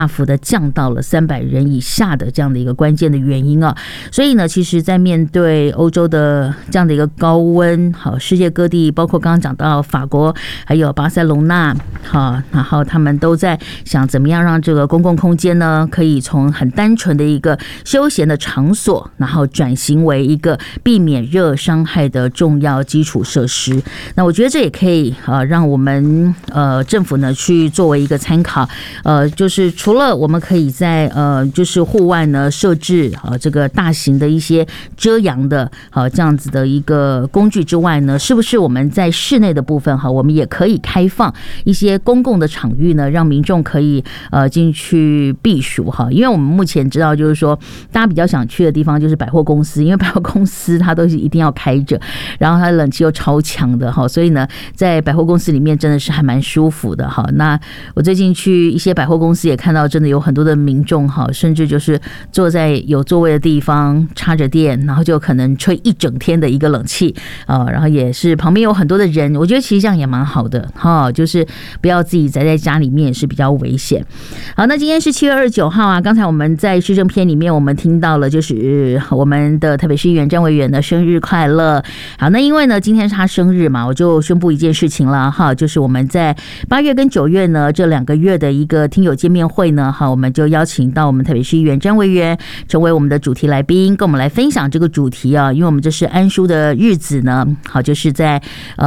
大幅的降到了300人以下的这样的一个关键的原因啊。所以呢，其实在面对欧洲的这样的一个高温，好，世界各地包括刚刚讲到法国还有巴塞隆纳，好，然后他们都在想怎么样让这个公共空间呢可以从很单纯的一个休闲的场所，然后转型为一个避免热伤害的重要基础设施。那我觉得这也可以让我们政府呢去作为一个参考，就是除了我们可以在就是户外呢设置这个大型的一些遮阳的这样子的一个工具之外呢，是不是我们在室内的部分我们也可以开放一些公共的场域呢，让民众可以进去避暑因为我们目前知道就是说大家比较想去的地方就是百货公司，因为百货公司它都是一定要开着，然后它的冷气又超强的所以呢在百货公司里面真的是还蛮舒服的那我最近去一些百货公司也看到真的有很多的民众甚至就是坐在有座位的地方插着电，然后就可能吹一整天的一个冷气然后也是旁边有很多的人，我觉得其实这样也蛮好的就是不要自己宅在家里面也是比较危险。好，那今天是7月29号啊，刚才我们在市政篇里面我们听到了就是我们的台北市议员詹维元的生日快乐。好，那因为呢今天是他生日嘛，我就宣布一件事情了就是我们在8月跟9月呢这2个月的一个听友见面会呢我们就邀请到我们台北市议员詹维元成为我们的主题来宾，跟我们来分享这个主题啊。因为我们这是安舒的日子呢，好，就是在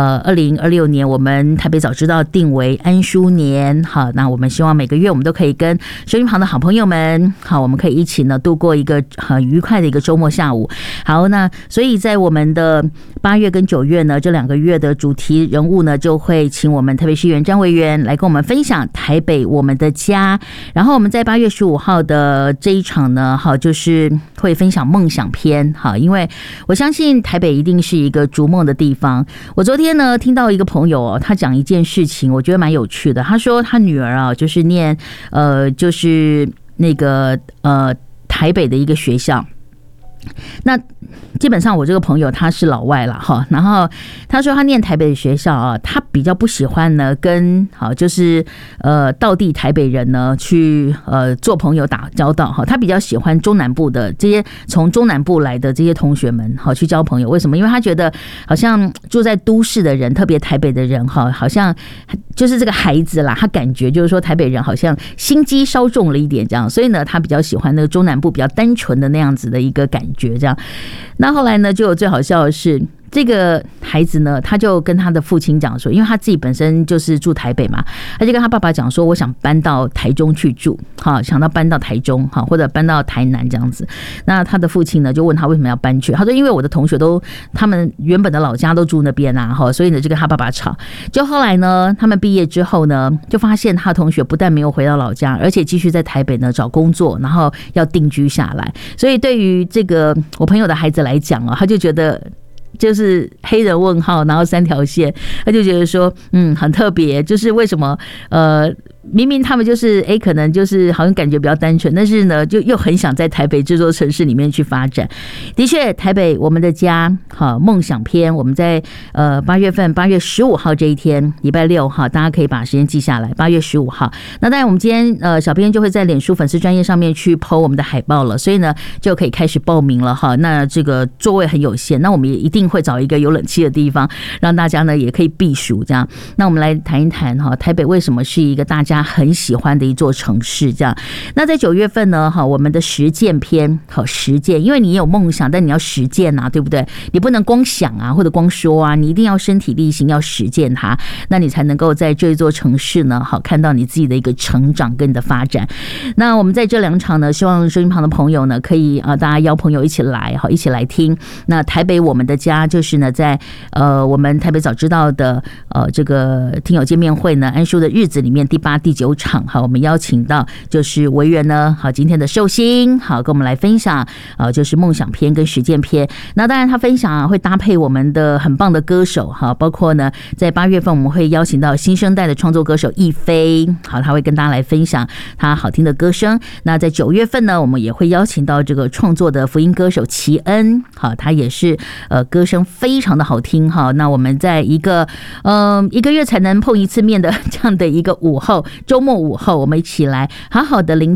2026年我们台北早知道定为安舒年。好，那我们希望每个月我们都可以跟收音旁的好朋友们，好，我们可以一起呢度过一个很愉快的一个周末下午。好，那所以在我们的8月跟9月呢这2个月的主题人物呢，就会请我们台北市议员詹维元来跟我们分享台北我们的家。然后我们在8月15号的这一场呢，好，就是会分享梦想篇。好，因为我相信台北一定是一个逐梦的地方。我昨天呢听到一个朋友他讲一件事情，我觉得蛮有趣的。他说他女儿就是念就是那个台北的一个学校。那基本上我这个朋友他是老外了然后他说他念台北的学校他比较不喜欢呢跟就是道地台北人呢去做朋友打交道他比较喜欢中南部的这些从中南部来的这些同学们去交朋友。为什么？因为他觉得好像住在都市的人，特别台北的人好像就是这个孩子啦，他感觉就是说台北人好像心机稍重了一点这样，所以呢他比较喜欢那个中南部比较单纯的那样子的一个感觉这样。那后来呢就有最好笑的是，这个孩子呢他就跟他的父亲讲说，因为他自己本身就是住台北嘛，他就跟他爸爸讲说我想搬到台中去住，想到搬到台中或者搬到台南这样子。那他的父亲呢就问他为什么要搬去，他说因为我的同学都他们原本的老家都住那边所以呢就跟他爸爸吵。就后来呢他们毕业之后呢，就发现他的同学不但没有回到老家，而且继续在台北呢找工作，然后要定居下来。所以对于这个我朋友的孩子来讲他就觉得就是黑人问号然后3条线，他就觉得说很特别，就是为什么明明他们就是可能就是好像感觉比较单纯，但是呢就又很想在台北这座城市里面去发展。的确台北我们的家梦想篇，我们在8月份8月15号这一天礼拜六大家可以把时间记下来，8月15号。那当然我们今天小编就会在脸书粉丝专页上面去 po 我们的海报了，所以呢就可以开始报名了那这个座位很有限，那我们也一定会找一个有冷气的地方，让大家呢也可以避暑这样。那我们来谈一谈台北为什么是一个大家很喜欢的一座城市这样。那在9月份呢我们的实践篇实践，因为你有梦想但你要实践对不对？你不能光想或者光说你一定要身体力行，要实践它，那你才能够在这一座城市呢看到你自己的一个成长跟你的发展。那我们在这2场呢，希望收音旁的朋友呢可以大家邀朋友一起来一起来听。那台北我们的家就是呢在我们台北早知道的这个听友见面会呢安舒的日子里面第8、第9场我们邀请到就是维元呢今天的寿星跟我们来分享就是梦想篇跟实践篇。那当然他分享会搭配我们的很棒的歌手包括呢在8月份我们会邀请到新生代的创作歌手亦菲，他会跟大家来分享他好听的歌声。那在9月份呢我们也会邀请到这个创作的福音歌手齐恩，他也是歌声非常的好听那我们在一个月才能碰一次面的这样的一个午后， 周末午后，我们一起来好好的聆